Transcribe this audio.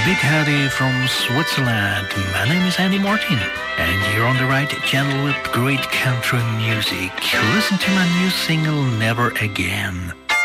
Big howdy from Switzerland. My name is Andy Martin, and you're on the right channel with great country music. Listen to my new single, Never Again.